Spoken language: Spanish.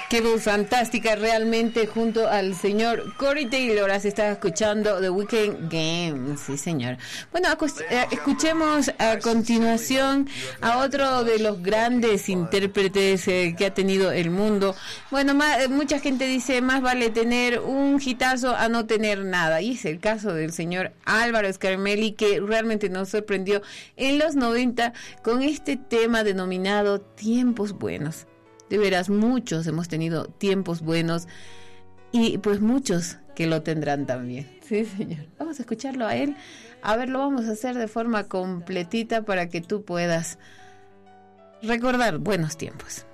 Qué voz fantástica realmente, junto al señor Corey Taylor. Se está escuchando The Weekend Game, sí señor. Bueno, escuchemos a continuación a otro de los grandes intérpretes que ha tenido el mundo. Bueno, mucha gente dice, más vale tener un hitazo a no tener nada, y es el caso del señor Álvaro Scarmelli, que realmente nos sorprendió en los 90 con este tema denominado Tiempos Buenos. De veras, muchos hemos tenido tiempos buenos y pues muchos que lo tendrán también. Sí, señor. Vamos a escucharlo a él. A ver, lo vamos a hacer de forma completita para que tú puedas recordar buenos tiempos.